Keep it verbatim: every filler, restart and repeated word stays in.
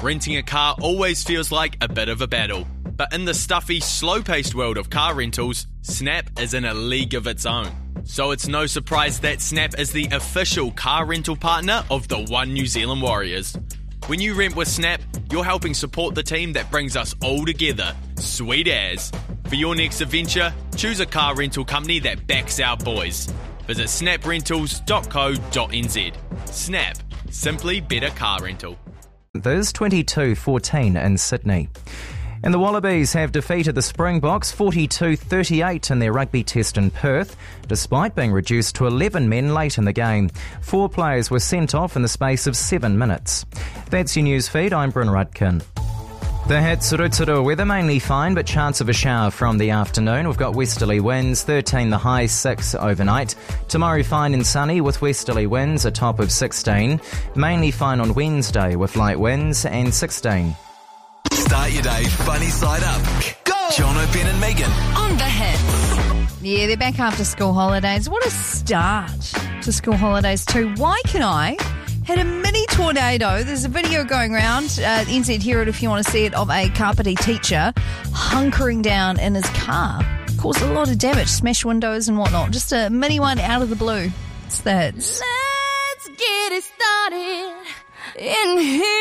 renting a car always feels like a bit of a battle. But in the stuffy, slow-paced world of car rentals, Snap is in a league of its own. So it's no surprise that Snap is the official car rental partner of the One New Zealand Warriors. When you rent with Snap, you're helping support the team that brings us all together. Sweet as. For your next adventure, choose a car rental company that backs our boys. Visit snap rentals dot co dot n z. Snap. Simply better car rental. There's twenty-two fourteen in Sydney. And the Wallabies have defeated the Springboks forty-two thirty-eight in their rugby test in Perth, despite being reduced to eleven men late in the game. Four players were sent off in the space of seven minutes. That's your news feed. I'm Bryn Rudkin. The Hatsuru weather mainly fine, but chance of a shower from the afternoon. We've got westerly winds, thirteen the high, six overnight. Tomorrow fine and sunny with westerly winds, a top of sixteen. Mainly fine on Wednesday with light winds and sixteen. Start your day funny side up. Go! Jono, Ben and Megan. On the hits. Yeah, they're back after school holidays. What a start to school holidays too. Why can I? Had a mini tornado. There's a video going around, uh, N Z Herald if you want to see it, of a Kapiti teacher hunkering down in his car. Caused a lot of damage, smashed windows and whatnot. Just a mini one out of the blue. It's the hits. Let's get it started in here.